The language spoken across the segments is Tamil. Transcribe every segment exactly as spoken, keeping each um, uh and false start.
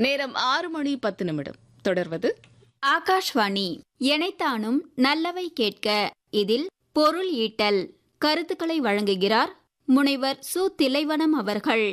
நேரம் ஆறு மணி பத்து நிமிடம். தொடர்வது ஆகாஷ்வாணி. எனைத்தானும் நல்லவை கேட்க. இதில் பொருள் ஈட்டல் கருத்துக்களை வழங்குகிறார் முனைவர் சு திலைவனம் அவர்கள்.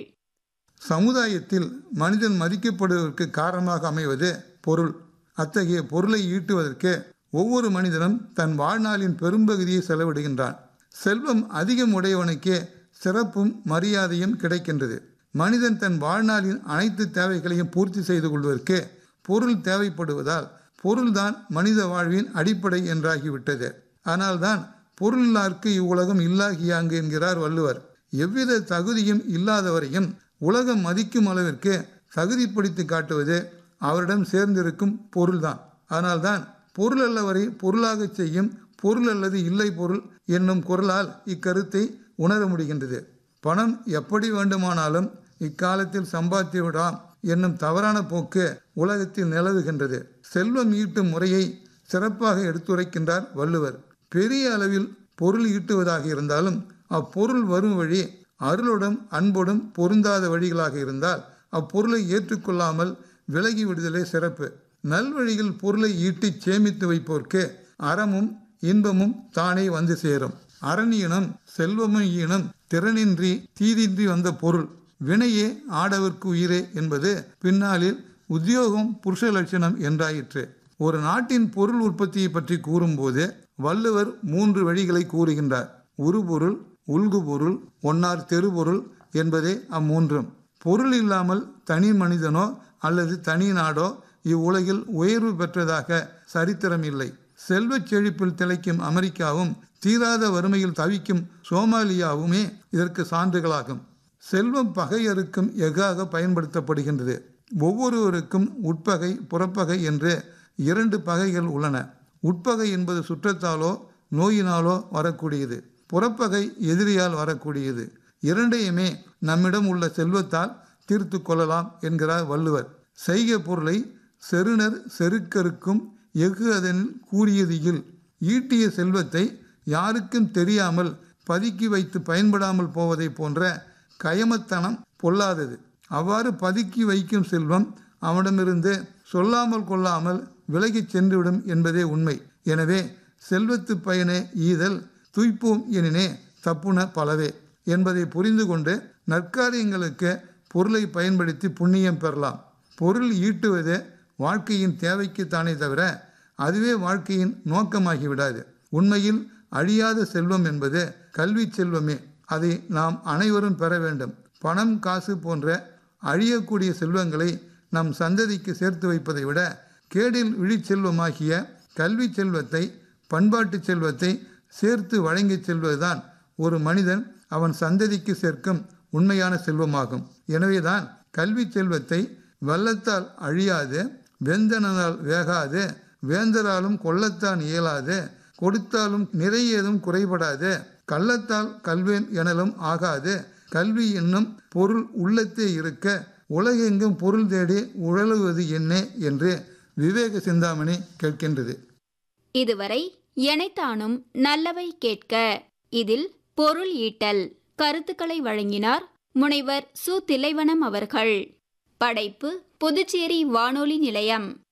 சமுதாயத்தில் மனிதன் மதிக்கப்படுவதற்கு காரணமாக அமைவது பொருள். அத்தகைய பொருளை ஈட்டுவதற்கு ஒவ்வொரு மனிதனும் தன் வாழ்நாளின் பெரும்பகுதியை செலவிடுகின்றான். செல்வம் அதிகம் உடையவனுக்கே சிறப்பும் மரியாதையும் கிடைக்கின்றது. மனிதன் தன் வாழ்நாளின் அனைத்து தேவைகளையும் பூர்த்தி செய்து கொள்வதற்கு பொருள் தேவைப்படுவதால் பொருள்தான் மனித வாழ்வின் அடிப்படை என்றாகிவிட்டது. ஆனால்தான் பொருளில்லார்க்கு இவ்வுலகம் இல்லாகியாங்கு என்கிறார் வள்ளுவர். எவ்வித தகுதியும் இல்லாதவரையும் உலகம் மதிக்கும் அளவிற்கு தகுதிப்படுத்தி காட்டுவது அவரிடம் சேர்ந்திருக்கும் பொருள்தான். ஆனால்தான் பொருள் அல்லவரை பொருளாக செய்யும் பொருள் அல்லது இல்லை பொருள் என்னும் குரலால் இக்கருத்தை உணர முடிகின்றது. பணம் எப்படி வேண்டுமானாலும் இக்காலத்தில் சம்பாதித்து விடாம் என்னும் தவறான போக்கு உலகத்தில் நிலவுகின்றது. செல்வம் ஈட்டும் முறையை சிறப்பாக எடுத்துரைக்கின்றார் வள்ளுவர். பெரிய அளவில் பொருள் ஈட்டுவதாக இருந்தாலும் அப்பொருள் வரும் வழி அருளுடன் அன்புடன் பொருந்தாத வழிகளாக இருந்தால் அப்பொருளை ஏற்றுக்கொள்ளாமல் விலகி விடுதலே சிறப்பு. நல்வழியில் பொருளை ஈட்டி சேமித்து வைப்போர்க்கு அறமும் இன்பமும் தானே வந்து சேரும். அரணியனும் செல்வமும் ஈனும் திறனின்றி தீதின்றி வந்த பொருள் வினையே ஆடவர்க்கு உயிரே என்பது பின்னாளில் உத்தியோகம் புருஷ லட்சணம் என்றாயிற்று. ஒரு நாட்டின் பொருள் உற்பத்தியை பற்றி கூறும்போது வள்ளுவர் மூன்று வழிகளை கூறுகின்றார். உருபொருள், உள்கு பொருள், ஒன்னார் தெருபொருள் என்பதே அம்மூன்றும். பொருள் இல்லாமல் தனி மனிதனோ அல்லது தனி நாடோ இவ்வுலகில் உயர்வு பெற்றதாக சரித்திரம் இல்லை. செல்வச் செழிப்பில் திளைக்கும் அமெரிக்காவும் தீராத வறுமையில் தவிக்கும் சோமாலியாவுமே இதற்கு சான்றுகளாகும். செல்வம் பகையறுக்கும் எஃகாக பயன்படுத்தப்படுகின்றது. ஒவ்வொருவருக்கும் உட்பகை புறப்பகை என்று இரண்டு பகைகள் உள்ளன. உட்பகை என்பது சுற்றத்தாலோ நோயினாலோ வரக்கூடியது. புறப்பகை எதிரியால் வரக்கூடியது. இரண்டையுமே நம்மிடம் உள்ள செல்வத்தால் தீர்த்து கொள்ளலாம் என்கிறார் வள்ளுவர். செய்க பொருளை செருணர் செருக்கருக்கும் எஃகு அதனில் கூறியதில். ஈட்டிய செல்வத்தை யாருக்கும் தெரியாமல் பதுக்கி வைத்து பயன்படாமல் போவதை போன்ற கயமத்தனம் பொல்லாதது. அவ்வாறு பதுக்கி வைக்கும் செல்வம் அவனிடமிருந்து சொல்லாமல் கொள்ளாமல் விலகிச் சென்றுவிடும் என்பதே உண்மை. எனவே செல்வத்து பயனே ஈதல் துய்ப்போம் எனினே தப்புன பலவே என்பதை புரிந்து கொண்டு நற்காரியங்களுக்கு பொருளை பயன்படுத்தி புண்ணியம் பெறலாம். பொருள் ஈட்டுவது வாழ்க்கையின் தேவைக்குத்தானே தவிர அதுவே வாழ்க்கையின் நோக்கமாகிவிடாது. உண்மையில் அழியாத செல்வம் என்பது கல்வி செல்வமே. அதை நாம் அனைவரும் பெற வேண்டும். பணம் காசு போன்ற அழியக்கூடிய செல்வங்களை நம் சந்ததிக்கு சேர்த்து வைப்பதை விட கேடில் விழிச்செல்வமாகிய கல்வி செல்வத்தை பண்பாட்டு செல்வத்தை சேர்த்து வழங்கி செல்வதுதான் ஒரு மனிதன் அவன் சந்ததிக்கு சேர்க்கும் உண்மையான செல்வமாகும். எனவேதான் கல்வி செல்வத்தை வெள்ளத்தால் அழியாது, வெந்தனால் வேகாது, வேந்தராலும் கொள்ளத்தான் இயலாது, கொடுத்தாலும் நிறையேதும் குறைபடாது, கள்ளத்தால் கல்வேன் எனலும் ஆகாது, கல்வி என்னும் பொருள் உள்ளத்தே இருக்க உலகெங்கும் பொருள் தேடி உழலுவது என்ன என்று விவேக சிந்தாமணி கேட்கின்றது. இதுவரை எனைத்தானும் நல்லவை கேட்க. இதில் பொருள் ஈட்டல் கருத்துக்களை வழங்கினார் முனைவர் சு திலைவனம் அவர்கள். படைப்பு புதுச்சேரி வானொலி நிலையம்.